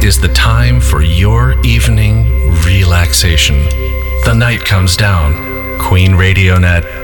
is the time for your evening relaxation. The night comes down. Queen Radio Net